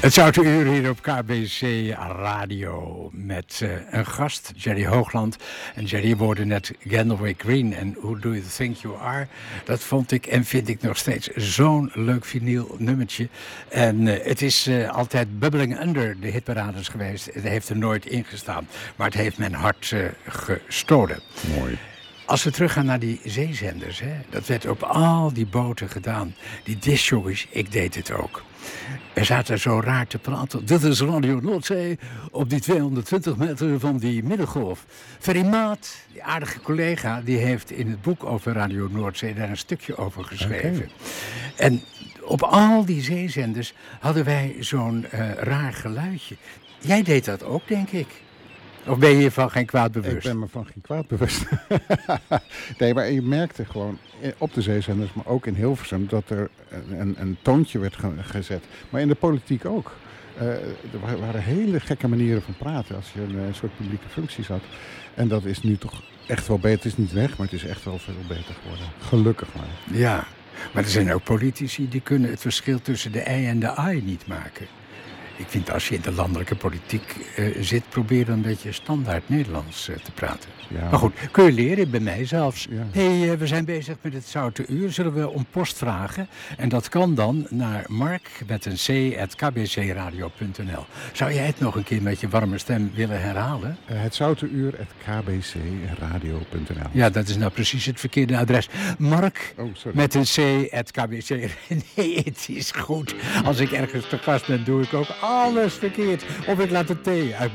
Het Zoute Uur hier op KBC Radio met een gast, Jerry Hoogland. En Jerry woordde net Gandalf Green en Who Do You Think You Are? Dat vond ik en vind ik nog steeds zo'n leuk vinyl nummertje. En het is altijd bubbling under de hitparades geweest. Het heeft er nooit in gestaan, maar het heeft mijn hart gestolen. Mooi. Als we teruggaan naar die zeezenders, hè, dat werd op al die boten gedaan. Die discjockeys, ik deed het ook. Er zaten zo raar te praten. Dit is Radio Noordzee op die 220 meter van die middengolf. Ferry Maat, die aardige collega, die heeft in het boek over Radio Noordzee daar een stukje over geschreven. Okay. En op al die zeezenders hadden wij zo'n raar geluidje. Jij deed dat ook, denk ik. Of ben je hiervan geen kwaad bewust? Ik ben me van geen kwaad bewust. Nee, maar je merkte gewoon op de zeezenders, maar ook in Hilversum, dat er een toontje werd gezet. Maar in de politiek ook. Er waren hele gekke manieren van praten als je een soort publieke functies had. En dat is nu toch echt wel beter. Het is niet weg, maar het is echt wel veel beter geworden. Gelukkig maar. Ja, maar er zijn ook politici die kunnen het verschil tussen de I en de I niet maken. Ik vind als je in de landelijke politiek zit, probeer dan een beetje standaard Nederlands te praten. Ja. Maar goed, kun je leren, bij mij zelfs. Ja. Hey, we zijn bezig met het Zoute Uur. Zullen we om post vragen? En dat kan dan naar Mark met een c@kbcradio.nl. Zou jij het nog een keer met je warme stem willen herhalen? Het Zoute Uur @kbcradio.nl. Ja, dat is nou precies het verkeerde adres. Mark met een c@kbc. Nee, het is goed. Als ik ergens te gast ben, doe ik ook alles verkeerd. Of ik laat de thee uit